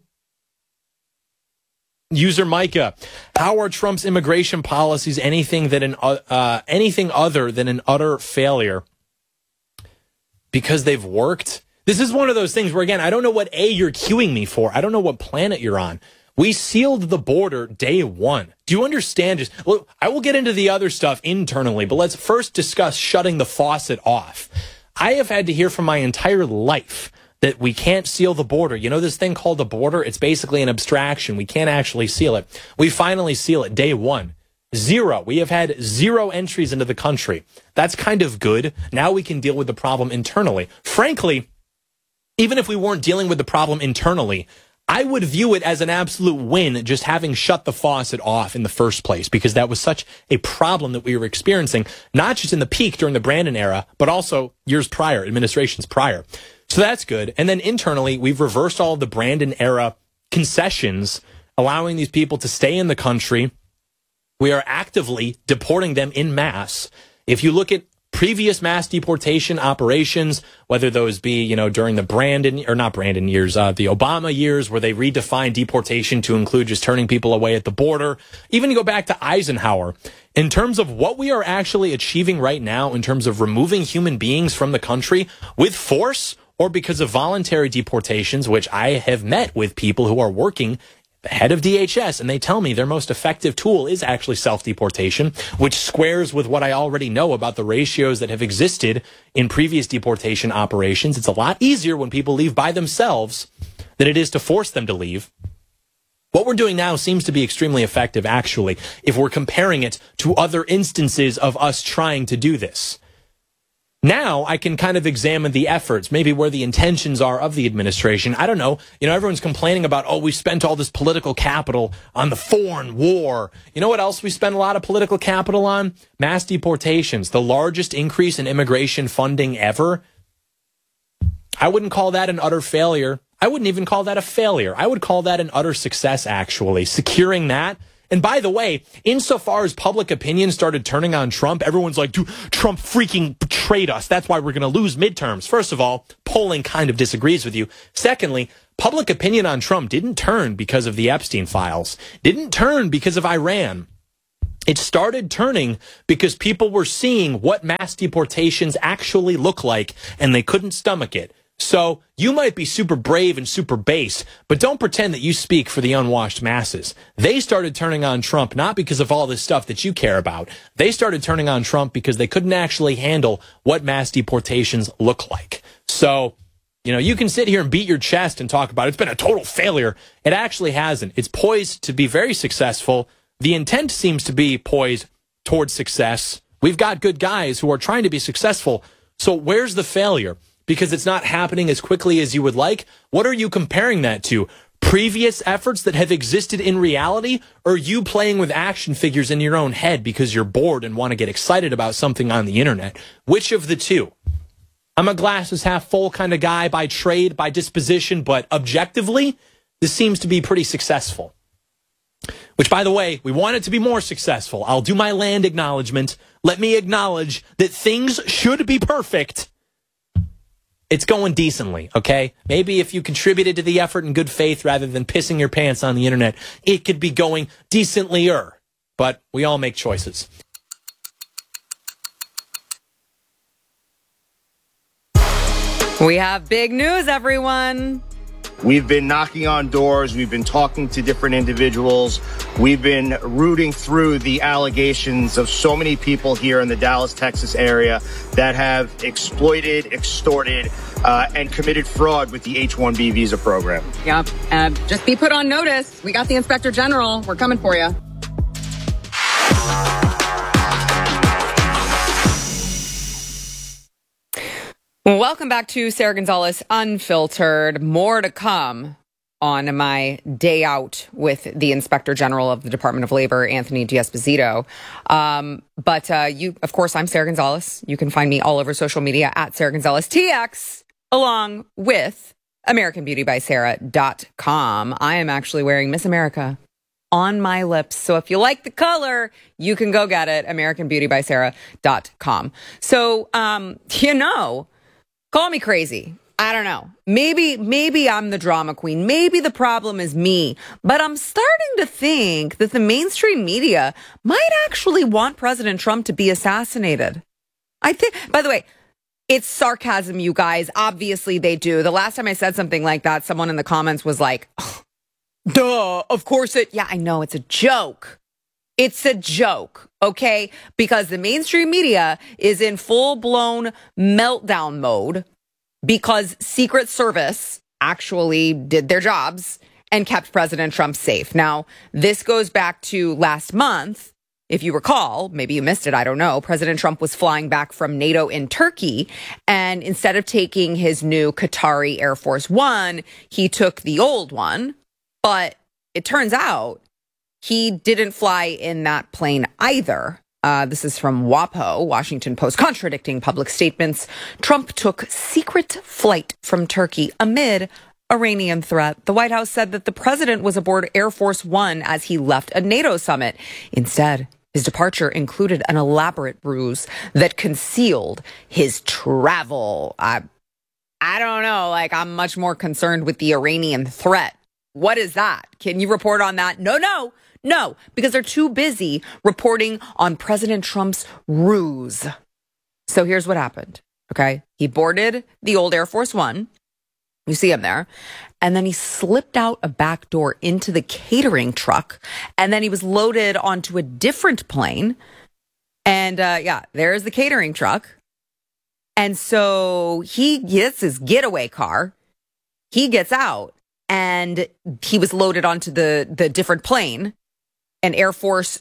User Micah, how are Trump's immigration policies anything other than an utter failure? Because they've worked? This is one of those things where, again, I don't know what you're queuing me for. I don't know what planet you're on. We sealed the border day one. Do you understand? Well, I will get into the other stuff internally, but let's first discuss shutting the faucet off. I have had to hear from my entire life that we can't seal the border. This thing called the border? It's basically an abstraction. We can't actually seal it. We finally seal it day one. 0. We have had 0 entries into the country. That's kind of good. Now we can deal with the problem internally. Frankly, even if we weren't dealing with the problem internally, I would view it as an absolute win just having shut the faucet off in the first place, because that was such a problem that we were experiencing, not just in the peak during the Brandon era, but also years prior, administrations prior. So that's good. And then internally, we've reversed all of the Brandon era concessions, allowing these people to stay in the country. We are actively deporting them en masse. If you look at previous mass deportation operations, whether those be, during the the Obama years, where they redefined deportation to include just turning people away at the border, even you go back to Eisenhower, in terms of what we are actually achieving right now in terms of removing human beings from the country with force or because of voluntary deportations, which I have met with people who are working the head of DHS, and they tell me their most effective tool is actually self-deportation, which squares with what I already know about the ratios that have existed in previous deportation operations. It's a lot easier when people leave by themselves than it is to force them to leave. What we're doing now seems to be extremely effective, actually, if we're comparing it to other instances of us trying to do this. Now I can kind of examine the efforts, maybe where the intentions are of the administration. I don't know. Everyone's complaining about, we spent all this political capital on the foreign war. You know what else we spent a lot of political capital on? Mass deportations, the largest increase in immigration funding ever. I wouldn't call that an utter failure. I wouldn't even call that a failure. I would call that an utter success, actually, securing that. And by the way, insofar as public opinion started turning on Trump, everyone's like, dude, Trump freaking betrayed us. That's why we're going to lose midterms. First of all, polling kind of disagrees with you. Secondly, public opinion on Trump didn't turn because of the Epstein files, didn't turn because of Iran. It started turning because people were seeing what mass deportations actually look like, and they couldn't stomach it. So you might be super brave and super base, but don't pretend that you speak for the unwashed masses. They started turning on Trump not because of all this stuff that you care about. They started turning on Trump because they couldn't actually handle what mass deportations look like. So, you can sit here and beat your chest and talk about it's been a total failure. It actually hasn't. It's poised to be very successful. The intent seems to be poised towards success. We've got good guys who are trying to be successful. So where's the failure? Because it's not happening as quickly as you would like. What are you comparing that to? Previous efforts that have existed in reality, or you playing with action figures in your own head because you're bored and want to get excited about something on the internet? Which of the two? I'm a glasses half full kind of guy by trade, by disposition, but objectively, this seems to be pretty successful. Which, by the way, we want it to be more successful. I'll do my land acknowledgement. Let me acknowledge that things should be perfect. It's going decently, okay? Maybe if you contributed to the effort in good faith rather than pissing your pants on the internet, it could be going decently-er. But we all make choices. We have big news, everyone. We've been knocking on doors. We've been talking to different individuals. We've been rooting through the allegations of so many people here in the Dallas, Texas area that have exploited, extorted, and committed fraud with the H-1B visa program. Yep. Just be put on notice. We got the Inspector General. We're coming for you. Welcome back to Sarah Gonzalez Unfiltered. More to come on my day out with the Inspector General of the Department of Labor, Anthony D'Esposito. But of course, I'm Sarah Gonzalez. You can find me all over social media at Sarah Gonzalez TX, along with AmericanBeautyBySarah.com. I am actually wearing Miss America on my lips. So if you like the color, you can go get it. AmericanBeautyBySarah.com. So, call me crazy. I don't know. Maybe I'm the drama queen. Maybe the problem is me. But I'm starting to think that the mainstream media might actually want President Trump to be assassinated. I think, by the way, it's sarcasm, you guys. Obviously they do. The last time I said something like that, someone in the comments was like, oh, duh, of course it. Yeah, I know. It's a joke. It's a joke, okay? Because the mainstream media is in full-blown meltdown mode because Secret Service actually did their jobs and kept President Trump safe. Now, this goes back to last month. If you recall, maybe you missed it, I don't know. President Trump was flying back from NATO in Turkey, and instead of taking his new Qatari Air Force One, he took the old one. But it turns out he didn't fly in that plane either. This is from WAPO, Washington Post, contradicting public statements. Trump took secret flight from Turkey amid Iranian threat. The White House said that the president was aboard Air Force One as he left a NATO summit. Instead, his departure included an elaborate ruse that concealed his travel. I don't know. I'm much more concerned with the Iranian threat. What is that? Can you report on that? No, because they're too busy reporting on President Trump's ruse. So here's what happened, okay? He boarded the old Air Force One. You see him there. And then he slipped out a back door into the catering truck. And then he was loaded onto a different plane. And there's the catering truck. And so he gets his getaway car. He gets out and he was loaded onto the different plane, an Air Force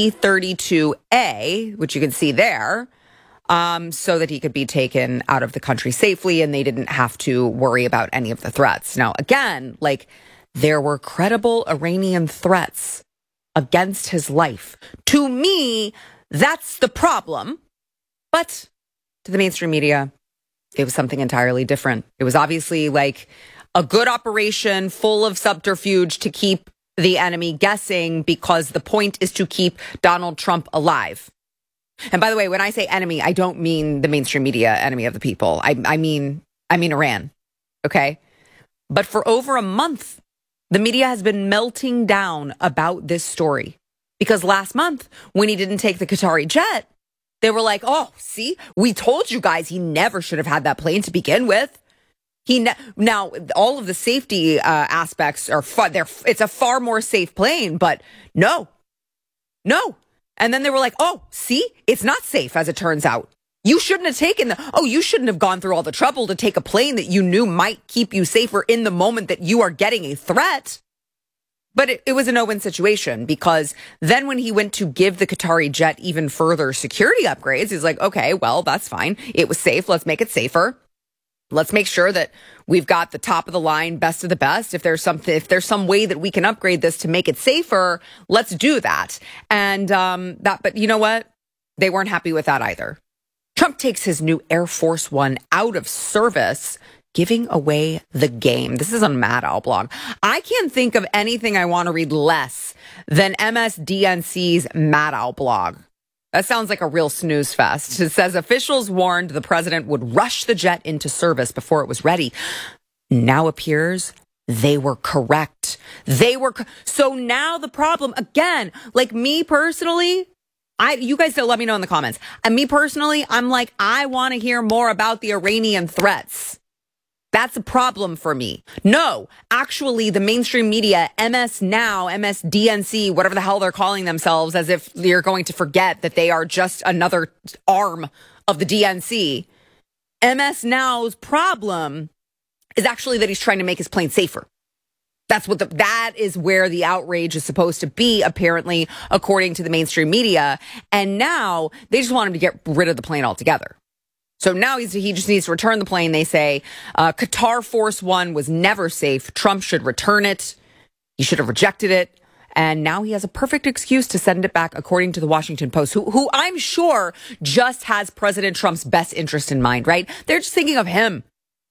C-32A, which you can see there, so that he could be taken out of the country safely and they didn't have to worry about any of the threats. Now, again, there were credible Iranian threats against his life. To me, that's the problem. But to the mainstream media, it was something entirely different. It was obviously a good operation full of subterfuge to keep the enemy guessing, because the point is to keep Donald Trump alive. And by the way, when I say enemy, I don't mean the mainstream media, enemy of the people. I mean Iran. Okay? But for over a month, the media has been melting down about this story. Because last month, when he didn't take the Qatari jet, they were like, oh, see, we told you guys he never should have had that plane to begin with. Now, all of the safety aspects are it's a far more safe plane, but no. And then they were like, oh, see, it's not safe, as it turns out. You shouldn't have you shouldn't have gone through all the trouble to take a plane that you knew might keep you safer in the moment that you are getting a threat. But it was a no-win situation, because then when he went to give the Qatari jet even further security upgrades, he's like, okay, well, that's fine. It was safe. Let's make it safer. Let's make sure that we've got the top of the line, best of the best. If there's some way that we can upgrade this to make it safer, let's do that. And but you know what? They weren't happy with that either. Trump takes his new Air Force One out of service, giving away the game. This is on Maddow blog. I can't think of anything I want to read less than MSDNC's Maddow blog. That sounds like a real snooze fest. It says officials warned the president would rush the jet into service before it was ready. Now appears they were correct. So now the problem, again, me personally, you guys let me know in the comments. And me personally, I'm like, I want to hear more about the Iranian threats. That's a problem for me. No, actually, the mainstream media, MS Now, MSDNC, whatever the hell they're calling themselves, as if you're going to forget that they are just another arm of the DNC. MS Now's problem is actually that he's trying to make his plane safer. That is where the outrage is supposed to be, apparently, according to the mainstream media. And now they just want him to get rid of the plane altogether. So now he just needs to return the plane. They say Qatar Force One was never safe. Trump should return it. He should have rejected it. And now he has a perfect excuse to send it back, according to the Washington Post, who I'm sure just has President Trump's best interest in mind, right? They're just thinking of him,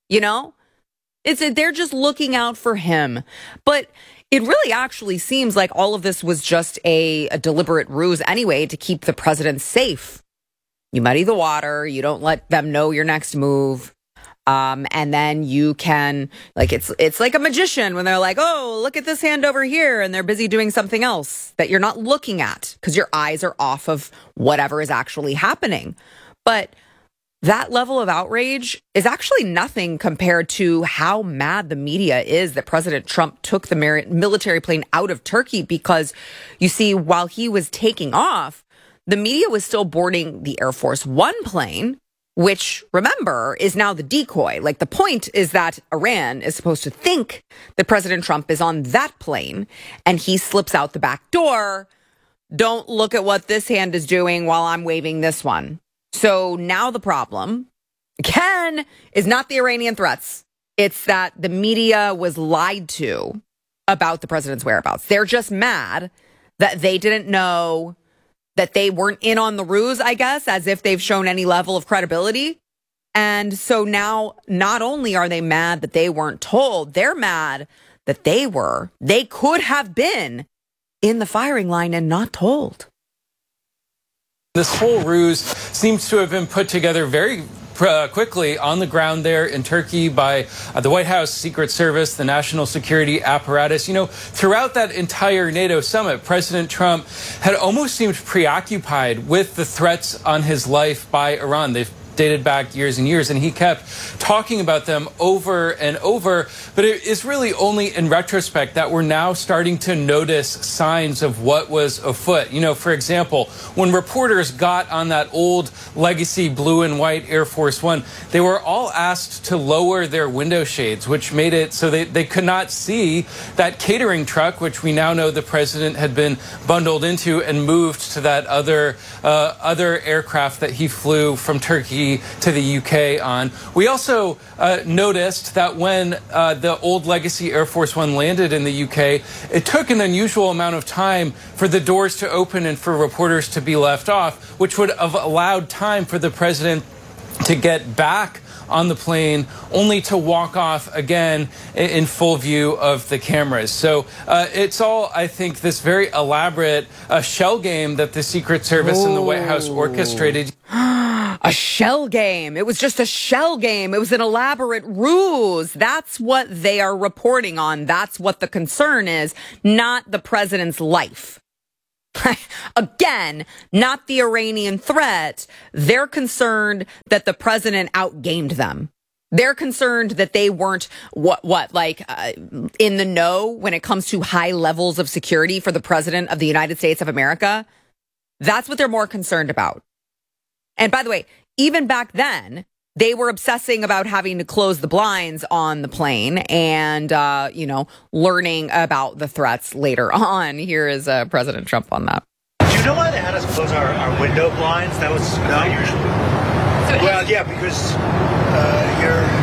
they're just looking out for him. But it really actually seems like all of this was just a deliberate ruse anyway to keep the president safe. You muddy the water. You don't let them know your next move. And then you can, it's like a magician when they're like, oh, look at this hand over here. And they're busy doing something else that you're not looking at because your eyes are off of whatever is actually happening. But that level of outrage is actually nothing compared to how mad the media is that President Trump took the military plane out of Turkey, because you see, while he was taking off, the media was still boarding the Air Force One plane, which, remember, is now the decoy. The point is that Iran is supposed to think that President Trump is on that plane, and he slips out the back door. Don't look at what this hand is doing while I'm waving this one. So now the problem, again, is not the Iranian threats. It's that the media was lied to about the president's whereabouts. They're just mad that they didn't know, that they weren't in on the ruse, I guess, as if they've shown any level of credibility. And so now not only are they mad that they weren't told, they're mad that they could have been in the firing line and not told. This whole ruse seems to have been put together very quickly on the ground there in Turkey by the White House Secret Service, the national security apparatus. Throughout that entire NATO summit, President Trump had almost seemed preoccupied with the threats on his life by Iran. They've dated back years and years, and he kept talking about them over and over. But it is really only in retrospect that we're now starting to notice signs of what was afoot. You know, for example, when reporters got on that old legacy blue and white Air Force One, they were all asked to lower their window shades, which made it so they could not see that catering truck, which we now know the president had been bundled into and moved to that other aircraft that he flew from Turkey to the UK on. We also noticed that when the old legacy Air Force One landed in the UK, it took an unusual amount of time for the doors to open and for reporters to be left off, which would have allowed time for the president to get back on the plane, only to walk off again in full view of the cameras. So it's all, I think, this very elaborate shell game that the Secret Service and the White House orchestrated. A shell game. It was just a shell game. It was an elaborate ruse. That's what they are reporting on. That's what the concern is, not the president's life. Again, not the Iranian threat. They're concerned that the president outgamed them. They're concerned that they weren't in the know when it comes to high levels of security for the president of the United States of America. That's what they're more concerned about. And by the way, even back then, they were obsessing about having to close the blinds on the plane and, learning about the threats later on. Here is President Trump on that. Do you know why they had us close our window blinds? That was not usual. Well, yeah, because